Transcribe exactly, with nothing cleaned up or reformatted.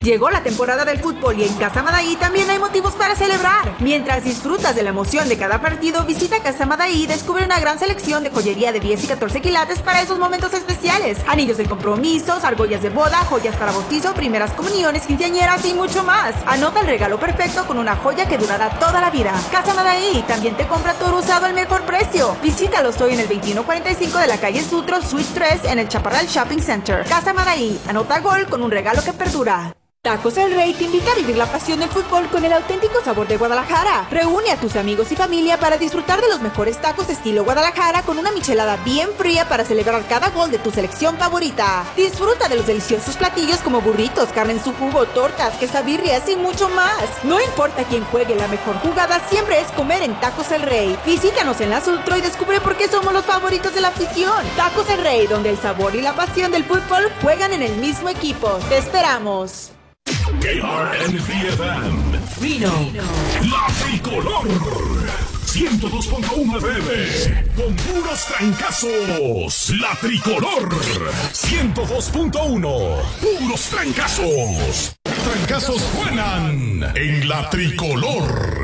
Llegó la temporada del fútbol y en Casa Madaí también hay motivos para celebrar. Mientras disfrutas de la emoción de cada partido, visita Casa Madaí y descubre una gran selección de joyería de diez y catorce quilates para esos momentos especiales. Anillos de compromisos, argollas de boda, joyas para bautizo, primeras comuniones, quinceañeras y mucho más. Anota el regalo perfecto con una joya que durará toda la vida. Casa Madaí también te compra tu oro usado al mejor precio. Visítalos hoy en el veintiuno cuarenta y cinco de la calle Sutro, Suite tres en el Chaparral Shopping Center. Casa Madaí, anota gol con un regalo que perdura. Tacos El Rey te invita a vivir la pasión del fútbol con el auténtico sabor de Guadalajara. Reúne a tus amigos y familia para disfrutar de los mejores tacos estilo Guadalajara con una michelada bien fría para celebrar cada gol de tu selección favorita. Disfruta de los deliciosos platillos como burritos, carne en su jugo, tortas, quesabirrias y mucho más. No importa quién juegue, la mejor jugada siempre es comer en Tacos El Rey. Visítanos en la Sutro y descubre por qué somos los favoritos de la afición. Tacos El Rey, donde el sabor y la pasión del fútbol juegan en el mismo equipo. ¡Te esperamos! K R N C F M Reno, la tricolor ciento dos punto uno F M con puros trancazos. La tricolor ciento dos punto uno, puros trancazos. Trancazos suenan en la tricolor.